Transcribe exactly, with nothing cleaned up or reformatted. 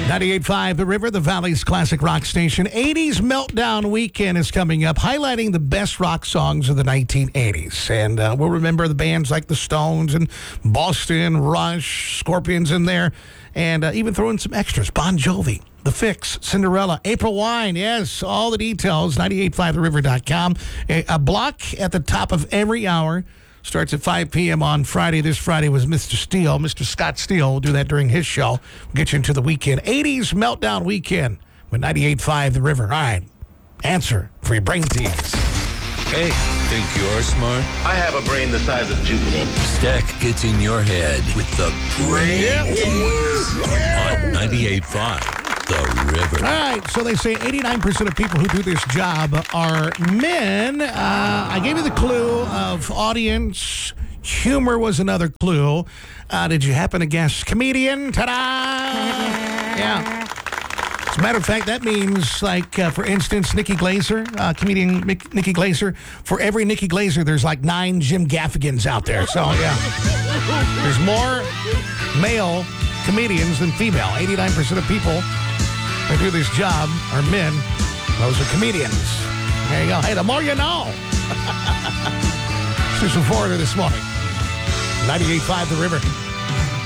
ninety-eight point five The River, the Valley's classic rock station. eighties Meltdown Weekend is coming up, highlighting the best rock songs of the nineteen eighties. And uh, we'll remember the bands like the Stones and Boston, Rush, Scorpions in there, and uh, even throw in some extras. Bon Jovi, The Fix, Cinderella, April Wine. Yes, all the details, ninety-eight point five the river dot com. A, a block at the top of every hour. Starts at five p.m. on Friday. This Friday was Mister Steele. Mister Scott Steele will do that during his show. We'll get you into the weekend. eighties Meltdown Weekend with ninety-eight point five The River. All right. Answer for your brain tease. Hey, think you're smart? I have a brain the size of Jupiter. Stack gets in your head with the brain Yep. on ninety-eight point five The River. All right, so they say eighty-nine percent of people who do this job are men. Uh, I gave you the clue of audience. Humor was another clue. Uh, did you happen to guess comedian? Ta-da! Yeah. As a matter of fact, that means, like, uh, for instance, Nikki Glaser, uh, comedian Mick, Nikki Glaser. For every Nikki Glaser, there's like nine Jim Gaffigans out there. So, yeah. There's more male comedians than female. eighty-nine percent of people who do this job are men. Those are comedians. There you go. Hey, the more you know. Susan Florida this morning. ninety-eight point five The River.